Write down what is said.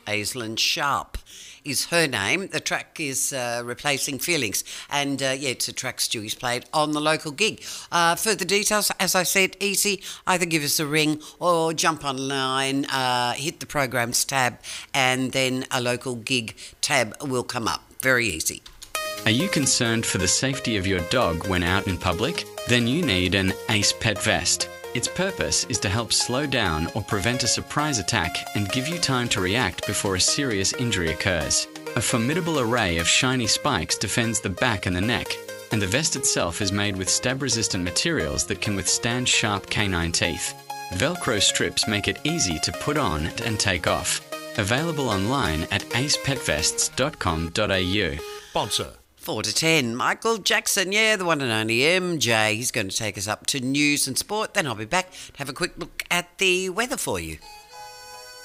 Aislinn Sharp is her name. The track is replacing Feelings. And it's a track Stewie's played on the local gig. Further details, as I said, easy. Either give us a ring or jump online, hit the programs tab, and then a local gig tab will come up. Very easy. Are you concerned for the safety of your dog when out in public? Then you need an Ace Pet Vest. Its purpose is to help slow down or prevent a surprise attack and give you time to react before a serious injury occurs. A formidable array of shiny spikes defends the back and the neck, and the vest itself is made with stab-resistant materials that can withstand sharp canine teeth. Velcro strips make it easy to put on and take off. Available online at acepetvests.com.au. Sponsor. 4 to 10. Michael Jackson, the one and only MJ. He's going to take us up to news and sport. Then I'll be back to have a quick look at the weather for you.